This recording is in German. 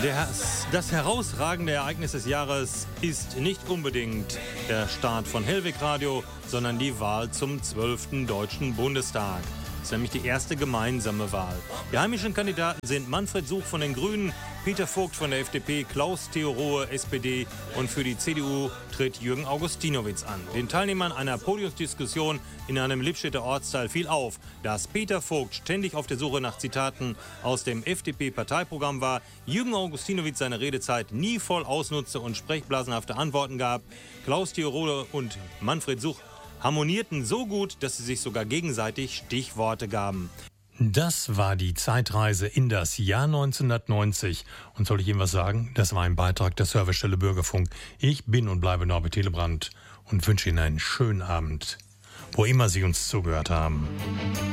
Das herausragende Ereignis des Jahres ist nicht unbedingt der Start von Hellweg Radio, sondern die Wahl zum 12. Deutschen Bundestag. Das ist nämlich die erste gemeinsame Wahl. Die heimischen Kandidaten sind Manfred Such von den Grünen, Peter Vogt von der FDP, Klaus Theorohe, SPD und für die CDU tritt Jürgen Augustinowitz an. Den Teilnehmern einer Podiumsdiskussion in einem Lippstädter Ortsteil fiel auf, dass Peter Vogt ständig auf der Suche nach Zitaten aus dem FDP-Parteiprogramm war, Jürgen Augustinowitz seine Redezeit nie voll ausnutzte und sprechblasenhafte Antworten gab. Klaus Theorohe und Manfred Such harmonierten so gut, dass sie sich sogar gegenseitig Stichworte gaben. Das war die Zeitreise in das Jahr 1990. Und soll ich Ihnen was sagen? Das war ein Beitrag der Servicestelle Bürgerfunk. Ich bin und bleibe Norbert Hillebrand und wünsche Ihnen einen schönen Abend, wo immer Sie uns zugehört haben.